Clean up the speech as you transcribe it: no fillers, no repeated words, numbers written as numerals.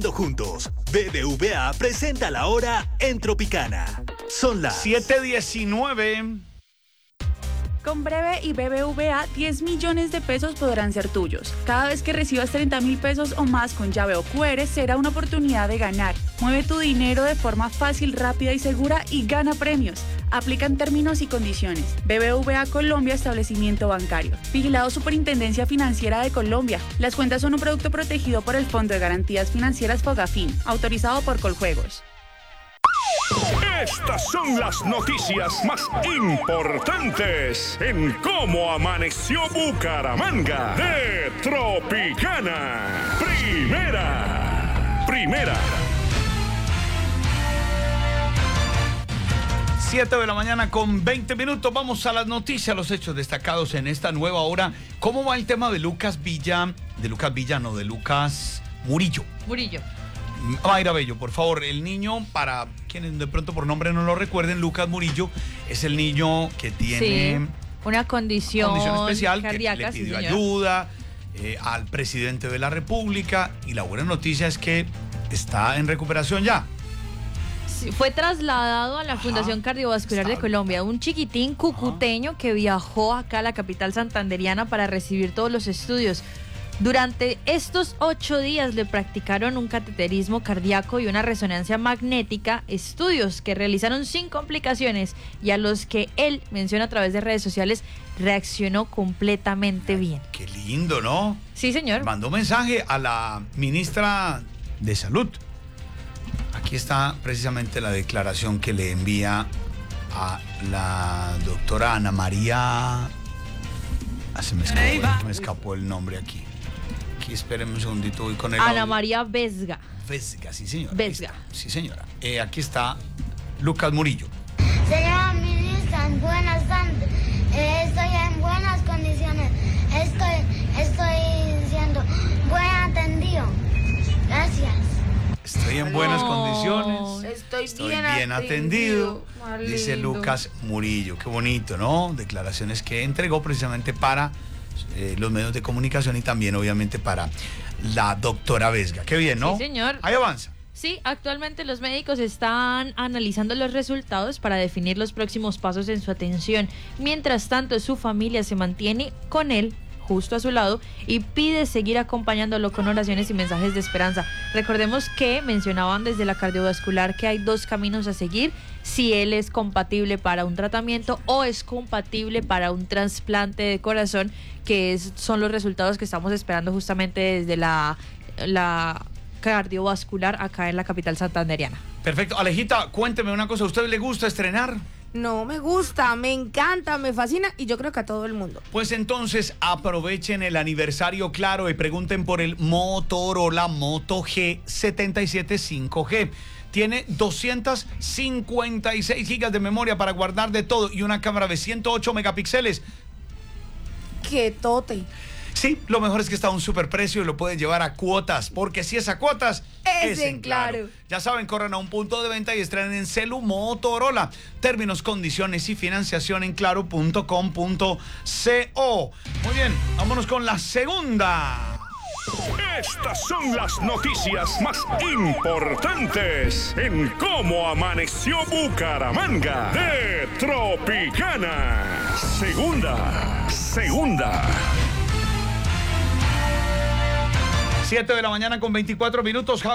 Juntos, BBVA presenta la hora en Tropicana. Son las 7:19. Con Breve y BBVA, 10 millones de pesos podrán ser tuyos. Cada vez que recibas 30.000 pesos o más con llave o QR, será una oportunidad de ganar. Mueve tu dinero de forma fácil, rápida y segura y gana premios. Aplican términos y condiciones. BBVA Colombia, establecimiento bancario. Vigilado Superintendencia Financiera de Colombia. Las cuentas son un producto protegido por el Fondo de Garantías Financieras Fogafín, autorizado por Coljuegos. Estas son las noticias más importantes en cómo amaneció Bucaramanga de Tropicana. Primera. 7 de la mañana con 20 minutos. Vamos a las noticias, los hechos destacados en esta nueva hora. ¿Cómo va el tema de Lucas Murillo? Mayra Bello, por favor, el niño, para quienes de pronto por nombre no lo recuerden, Lucas Murillo es el niño que tiene una condición especial, cardíaca, que le pidió ayuda al presidente de la República, y la buena noticia es que está en recuperación ya. Sí, fue trasladado a la Fundación Cardiovascular de Colombia, un chiquitín cucuteño que viajó acá a la capital santanderiana para recibir todos los estudios. Durante estos 8 días le practicaron un cateterismo cardíaco y una resonancia magnética, estudios que realizaron sin complicaciones y a los que él menciona a través de redes sociales reaccionó completamente bien. Qué lindo, ¿no? Sí, señor. Mandó un mensaje a la ministra de Salud. Aquí está precisamente la declaración que le envía a la doctora Ana María. Se me escapó el nombre aquí. Aquí, espérenme un segundito, voy con el Ana audio. María Vesga. Vesga, sí, señora. Vesga. Sí, señora. Aquí está Lucas Murillo. Señora ministra, buenas tardes. Estoy en buenas condiciones. Estoy siendo buen atendido. Gracias. Estoy en buenas condiciones. Estoy bien atendido. Dice lindo. Lucas Murillo. Qué bonito, ¿no? Declaraciones que entregó precisamente para los medios de comunicación y también obviamente para la doctora Vesga. Qué bien, ¿no? Sí, señor. Ahí avanza. Sí, actualmente los médicos están analizando los resultados para definir los próximos pasos en su atención. Mientras tanto, su familia se mantiene con él, justo a su lado, y pide seguir acompañándolo con oraciones y mensajes de esperanza. Recordemos que mencionaban desde la cardiovascular que hay 2 caminos a seguir: si él es compatible para un tratamiento o es compatible para un trasplante de corazón, que son los resultados que estamos esperando justamente desde la cardiovascular acá en la capital santanderiana. Perfecto. Alejita, cuénteme una cosa. ¿A usted le gusta estrenar? No, me gusta, me encanta, me fascina y yo creo que a todo el mundo. Pues entonces aprovechen el aniversario Claro y pregunten por el Motorola Moto G77 5G. Tiene 256 gigas de memoria para guardar de todo y una cámara de 108 megapíxeles. ¡Qué tote! Sí, lo mejor es que está a un superprecio y lo pueden llevar a cuotas, porque si es a cuotas, es en Claro. Ya saben, corran a un punto de venta y estrenen en Celu Motorola. Términos, condiciones y financiación en claro.com.co. Muy bien, vámonos con la segunda. Estas son las noticias más importantes en cómo amaneció Bucaramanga de Tropicana. Segunda. 7 de la mañana con 24 minutos.